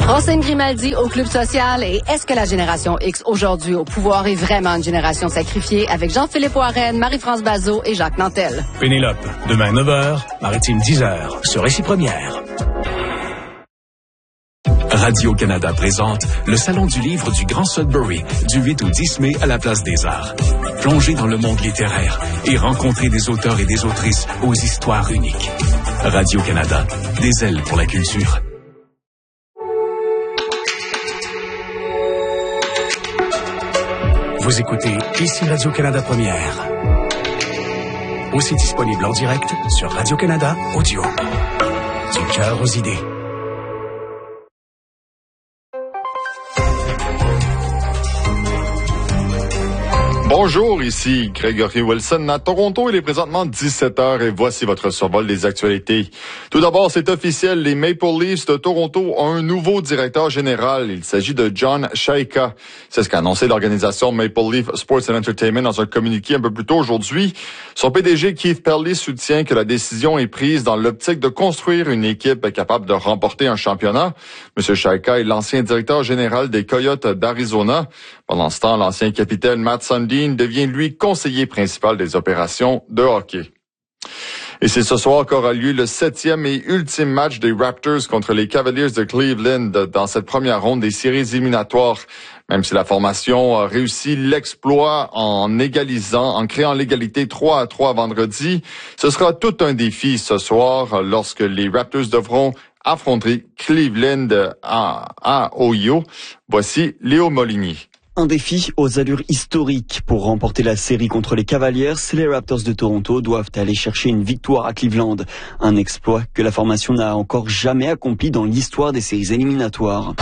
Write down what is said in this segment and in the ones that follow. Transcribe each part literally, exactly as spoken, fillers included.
Roselyne Grimaldi au Club social et est-ce que la génération X aujourd'hui au pouvoir est vraiment une génération sacrifiée avec Jean-Philippe Warren, Marie-France Bazot et Jacques Nantel. Pénélope, demain neuf heures, Maritime dix heures, sur Récit Première. Radio-Canada présente le Salon du livre du Grand Sudbury du huit au dix mai à la Place des Arts. Plongez dans le monde littéraire et rencontrez des auteurs et des autrices aux histoires uniques. Radio-Canada, des ailes pour la culture. Vous écoutez ici Radio-Canada Première. Aussi disponible en direct sur Radio-Canada Audio. Du cœur aux idées. Bonjour, ici Gregory Wilson à Toronto. Il est présentement dix-sept heures et voici votre survol des actualités. Tout d'abord, c'est officiel, les Maple Leafs de Toronto ont un nouveau directeur général. Il s'agit de John Shaika. C'est ce qu'a annoncé l'organisation Maple Leaf Sports and Entertainment dans un communiqué un peu plus tôt aujourd'hui. Son P D G Keith Perley soutient que la décision est prise dans l'optique de construire une équipe capable de remporter un championnat. Monsieur Shaika est l'ancien directeur général des Coyotes d'Arizona. Pendant ce temps, l'ancien capitaine Matt Sundin devient, lui, conseiller principal des opérations de hockey. Et c'est ce soir qu'aura lieu le septième et ultime match des Raptors contre les Cavaliers de Cleveland dans cette première ronde des séries éliminatoires. Même si la formation a réussi l'exploit en égalisant, en créant l'égalité trois à trois vendredi, ce sera tout un défi ce soir lorsque les Raptors devront affronter Cleveland à, à Ohio. Voici Léo Molinier. Un défi aux allures historiques. Pour remporter la série contre les Cavaliers, les Raptors de Toronto doivent aller chercher une victoire à Cleveland. Un exploit que la formation n'a encore jamais accompli dans l'histoire des séries éliminatoires.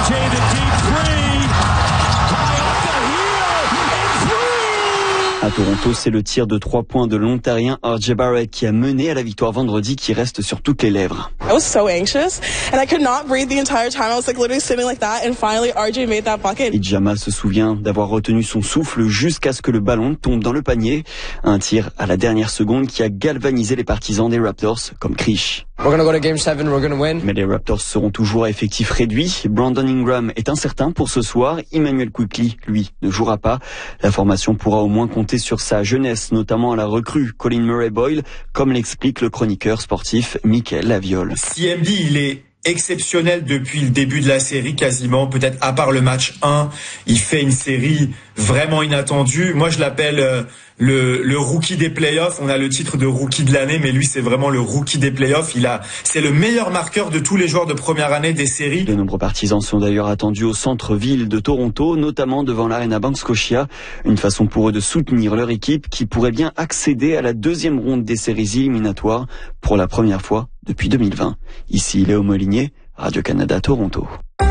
À Toronto, c'est le tir de trois points de l'Ontarien R J Barrett qui a mené à la victoire vendredi qui reste sur toutes les lèvres. I was so anxious and I could not breathe the entire time. I was like literally sitting like that and finally R J made that bucket. Et Jamal se souvient d'avoir retenu son souffle jusqu'à ce que le ballon tombe dans le panier. Un tir à la dernière seconde qui a galvanisé les partisans des Raptors comme Krish. We're gonna go to game seven, we're gonna win. Mais les Raptors seront toujours à effectif réduit. Brandon Ingram est incertain pour ce soir. Emmanuel Quickley, lui, ne jouera pas. La formation pourra au moins compter sur sa jeunesse, notamment à la recrue Colin Murray-Boyle, comme l'explique le chroniqueur sportif Mickaël Laviole. C M D, il est exceptionnel depuis le début de la série quasiment, peut-être à part le match un, il fait une série vraiment inattendue. Moi, je l'appelle euh, le, le rookie des playoffs. On a le titre de rookie de l'année, mais lui, c'est vraiment le rookie des playoffs. Il a, c'est le meilleur marqueur de tous les joueurs de première année des séries. De nombreux partisans sont d'ailleurs attendus au centre-ville de Toronto, notamment devant l'Arena Bank Scotia. Une façon pour eux de soutenir leur équipe qui pourrait bien accéder à la deuxième ronde des séries éliminatoires pour la première fois depuis deux mille vingt. Ici Léo Molinier, Radio-Canada Toronto.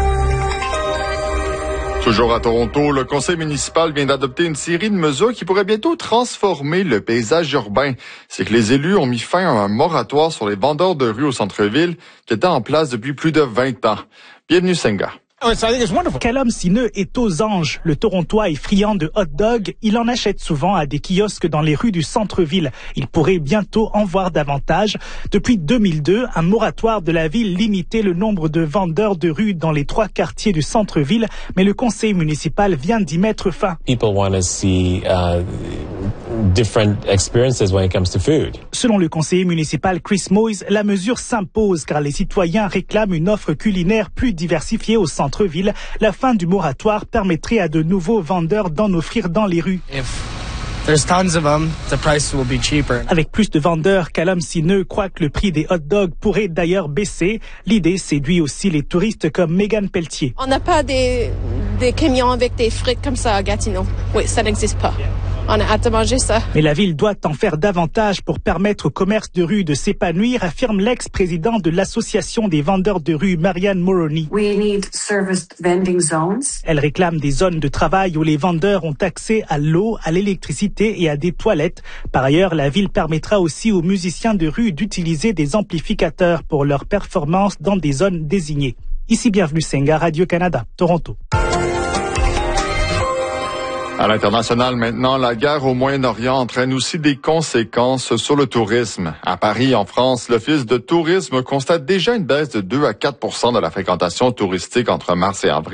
Toujours à Toronto, le conseil municipal vient d'adopter une série de mesures qui pourraient bientôt transformer le paysage urbain. C'est que les élus ont mis fin à un moratoire sur les vendeurs de rue au centre-ville qui était en place depuis plus de vingt ans. Bienvenue, Senga. Callum Sineux est aux anges. Le Torontois est friand de hot dog. Il en achète souvent à des kiosques dans les rues du centre-ville. Il pourrait bientôt en voir davantage. Depuis deux mille deux, un moratoire de la ville limitait le nombre de vendeurs de rue dans les trois quartiers du centre-ville, mais le conseil municipal vient d'y mettre fin. People want to see uh, different experiences when it comes to food. Selon le conseiller municipal Chris Moyes, la mesure s'impose car les citoyens réclament une offre culinaire plus diversifiée au centre. Ville, la fin du moratoire permettrait à de nouveaux vendeurs d'en offrir dans les rues. There's tons of them, the price will be cheaper. Avec plus de vendeurs, Callum Sineux croit que le prix des hot dogs pourrait d'ailleurs baisser. L'idée séduit aussi les touristes comme Megan Pelletier. On n'a pas des, des camions avec des frites comme ça à Gatineau. Oui, ça n'existe pas. On a hâte de manger ça. Mais la ville doit en faire davantage pour permettre au commerce de rue de s'épanouir, affirme l'ex-président de l'association des vendeurs de rue, Marianne Moroney. We need serviced vending zones. Elle réclame des zones de travail où les vendeurs ont accès à l'eau, à l'électricité et à des toilettes. Par ailleurs, la ville permettra aussi aux musiciens de rue d'utiliser des amplificateurs pour leurs performances dans des zones désignées. Ici, bienvenue Senga, Radio-Canada, Toronto. À l'international maintenant, la guerre au Moyen-Orient entraîne aussi des conséquences sur le tourisme. À Paris, en France, l'Office de tourisme constate déjà une baisse de deux à quatre pour cent de la fréquentation touristique entre mars et avril.